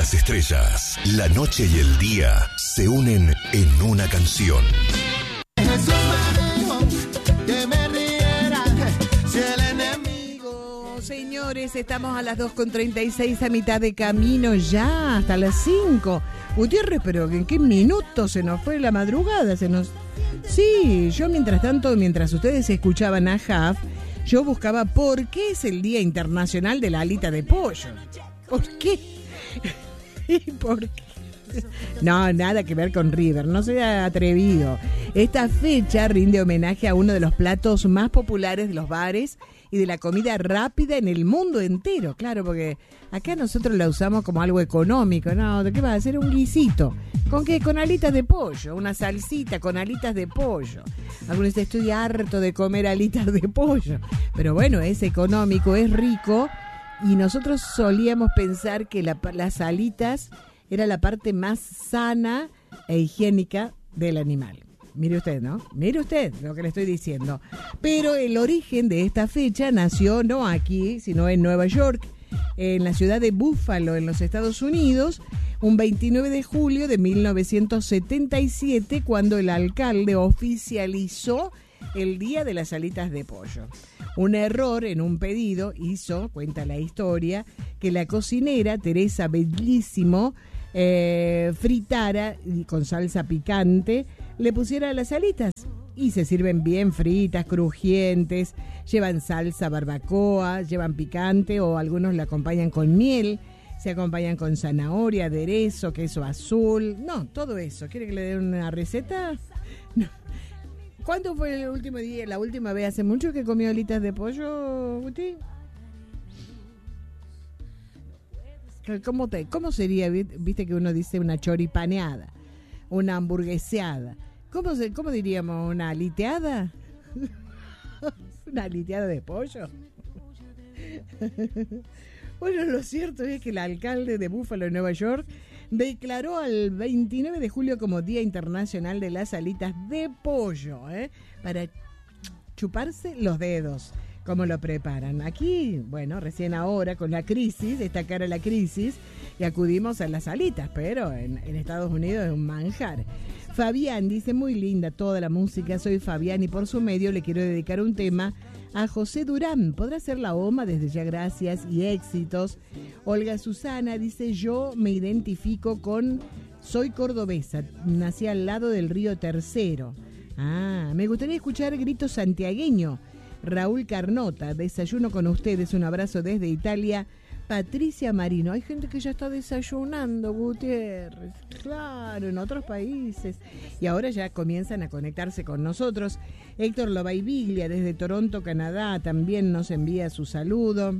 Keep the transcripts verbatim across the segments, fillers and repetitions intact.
las estrellas, la noche y el día se unen en una canción. Jesús me dijo que me riera si el enemigo. Señores, estamos a las dos con treinta y seis, a mitad de camino ya, hasta las cinco. Gutiérrez, pero ¿en qué minuto se nos fue la madrugada? Se nos... Sí, yo mientras tanto, mientras ustedes escuchaban a Jaf, yo buscaba por qué es el Día Internacional de la Alita de Pollo. ¿Por qué? ¿Y por qué? No, nada que ver con River, no sea atrevido. Esta fecha rinde homenaje a uno de los platos más populares de los bares y de la comida rápida en el mundo entero. Claro, porque acá nosotros la usamos como algo económico. No, ¿de qué va a hacer? Un guisito. ¿Con qué? Con alitas de pollo, una salsita con alitas de pollo. Algunos dicen, estoy harto de comer alitas de pollo. Pero bueno, es económico, es rico. Y nosotros solíamos pensar que la, las alitas era la parte más sana e higiénica del animal. Mire usted, ¿no? Mire usted lo que le estoy diciendo. Pero el origen de esta fecha nació no aquí, sino en Nueva York, en la ciudad de Buffalo, en los Estados Unidos, un veintinueve de julio de mil novecientos setenta y siete, cuando el alcalde oficializó el Día de las Alitas de Pollo. Un error en un pedido hizo, cuenta la historia, que la cocinera Teresa Bellísimo eh, fritara y con salsa picante le pusiera las alitas. Y se sirven bien fritas, crujientes, llevan salsa barbacoa, llevan picante o algunos la acompañan con miel, se acompañan con zanahoria, aderezo, queso azul, no, todo eso. ¿Quiere que le dé una receta? No. ¿Cuándo fue el último día, la última vez? ¿Hace mucho que comió alitas de pollo, Guti? ¿Cómo, te, ¿Cómo sería, viste que uno dice una choripaneada, una hamburgueseada? ¿Cómo, se, ¿Cómo diríamos? ¿Una aliteada? ¿Una aliteada de pollo? Bueno, lo cierto es que el alcalde de Buffalo, en Nueva York, declaró al veintinueve de julio como Día Internacional de las Alitas de Pollo, ¿eh? Para chuparse los dedos, como lo preparan. Aquí, bueno, recién ahora, con la crisis, esta cara la crisis, y acudimos a las alitas, pero en, en Estados Unidos es un manjar. Fabián dice, muy linda toda la música, soy Fabián y por su medio le quiero dedicar un tema a José Durán. Podrá ser la OMA, desde ya gracias y éxitos. Olga Susana dice, yo me identifico con, soy cordobesa, nací al lado del río Tercero. Ah, me gustaría escuchar Grito Santiagueño. Raúl Carnota, desayuno con ustedes, un abrazo desde Italia. Patricia Marino, hay gente que ya está desayunando, Gutiérrez, claro, en otros países, y ahora ya comienzan a conectarse con nosotros. Héctor Lobaiviglia, desde Toronto, Canadá, también nos envía su saludo.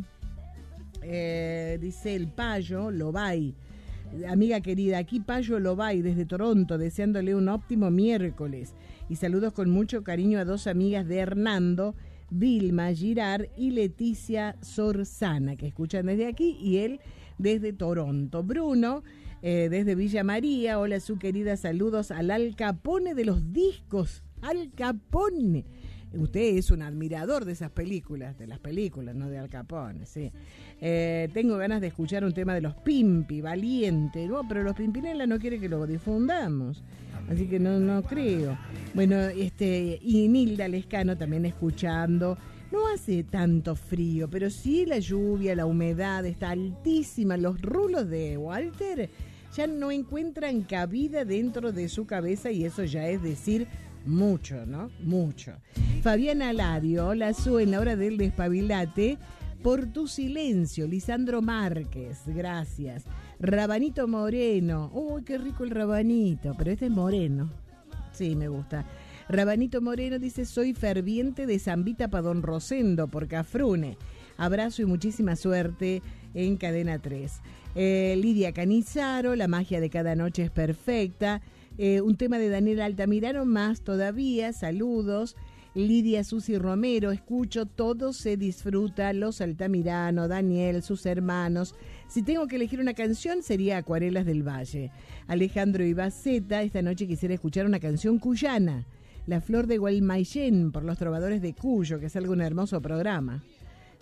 Eh, dice el Payo Lobay, amiga querida, aquí Payo Lobay, desde Toronto, deseándole un óptimo miércoles, y saludos con mucho cariño a dos amigas de Hernando, Vilma Girard y Leticia Sorzana, que escuchan desde aquí, y él desde Toronto. Bruno, eh, desde Villa María, hola su querida, saludos al Al Capone de los discos, Al Capone. Usted es un admirador de esas películas, de las películas, no de Al Capone, sí. Eh, tengo ganas de escuchar un tema de los Pimpi, Valiente, ¿no? Pero los Pimpinela no quiere que lo difundamos, así que no, no creo. Bueno, este, y Nilda Lescano también escuchando. No hace tanto frío, pero sí la lluvia, la humedad está altísima. Los rulos de Walter ya no encuentran cabida dentro de su cabeza y eso ya es decir mucho, ¿no? Mucho. Fabiana Ladio, hola Su, en la hora del despabilate, por tu silencio. Lisandro Márquez, gracias. Rabanito Moreno, uy, qué rico el rabanito, pero este es moreno. Sí, me gusta. Rabanito Moreno dice, soy ferviente de Zambita para Don Rosendo por Cafrune. Abrazo y muchísima suerte en Cadena tres. Eh, Lidia Canizaro, la magia de cada noche es perfecta. Eh, un tema de Daniel Altamirano más todavía, saludos. Lidia Susi Romero, escucho, todo se disfruta, los Altamirano, Daniel, sus hermanos. Si tengo que elegir una canción sería Acuarelas del Valle. Alejandro Ibaceta, esta noche quisiera escuchar una canción cuyana, La Flor de Gualmaillén, por los Trovadores de Cuyo, que es algo un hermoso programa.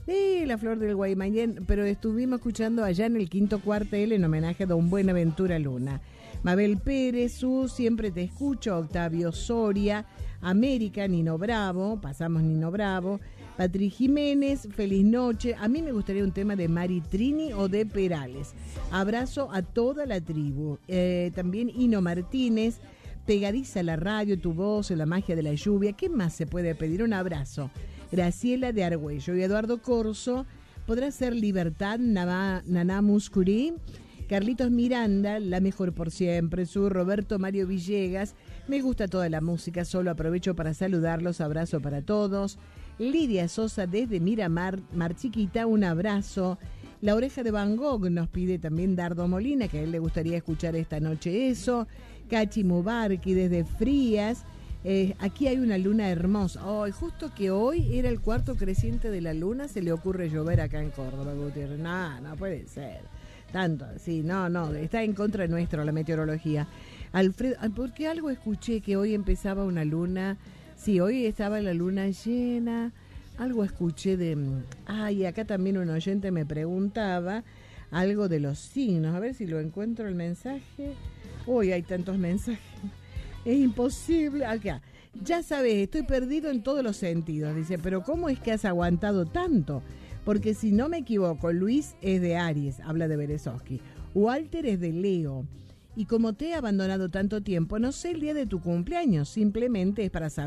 Sí, la flor del Guaymallén, pero estuvimos escuchando allá en el quinto cuartel en homenaje a don Buenaventura Luna. Mabel Pérez, Su, siempre te escucho, Octavio Soria, América, Nino Bravo, pasamos Nino Bravo, Patri Jiménez, feliz noche. A mí me gustaría un tema de Mari Trini o de Perales. Abrazo a toda la tribu. Eh, también Ino Martínez, pegadiza la radio, tu voz, la magia de la lluvia. ¿Qué más se puede pedir? Un abrazo. Graciela de Argüello y Eduardo Corso. Podrá ser Libertad, Nana, Naná Muscurí. Carlitos Miranda, la mejor por siempre. Su Roberto Mario Villegas. Me gusta toda la música, solo aprovecho para saludarlos. Abrazo para todos. Lidia Sosa desde Miramar, Mar Chiquita, un abrazo. La Oreja de Van Gogh nos pide también Dardo Molina, que a él le gustaría escuchar esta noche eso. Cachi Mubarki desde Frías. Eh, aquí hay una luna hermosa. Oh, justo que hoy era el cuarto creciente de la luna, se le ocurre llover acá en Córdoba, Gutiérrez. No, no puede ser. Tanto así, no, no, está en contra nuestro la meteorología. Alfredo, porque algo escuché que hoy empezaba una luna, sí, hoy estaba la luna llena, algo escuché de, ay, acá también un oyente me preguntaba algo de los signos, a ver si lo encuentro el mensaje. Uy, hay tantos mensajes, es imposible, acá. Ya sabes, estoy perdido en todos los sentidos, dice, pero ¿cómo es que has aguantado tanto? Porque si no me equivoco, Luis es de Aries, habla de Berezovsky. Walter es de Leo. Y como te he abandonado tanto tiempo, no sé el día de tu cumpleaños, simplemente es para saber.